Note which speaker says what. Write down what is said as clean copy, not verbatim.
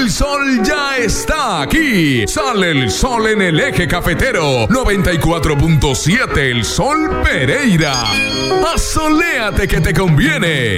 Speaker 1: El sol ya está aquí. Sale el sol en el eje cafetero. 94.7 El Sol Pereira. Asoléate que te conviene.